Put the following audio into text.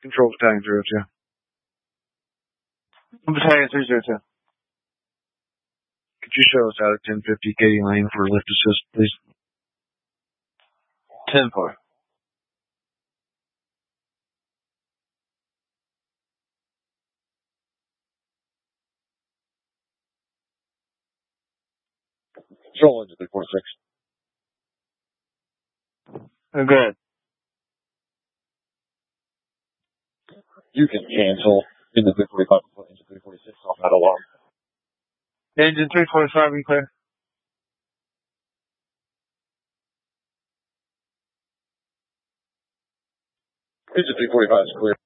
Control Battalion 02. Battalion 302. Could you show us out at 1050 Katy Lane for lift assist, please? 10-4. Control into 346. Oh, go ahead. You can cancel into 345 and put into 346 off that alarm. Engine 345, be clear. Engine 345 is clear.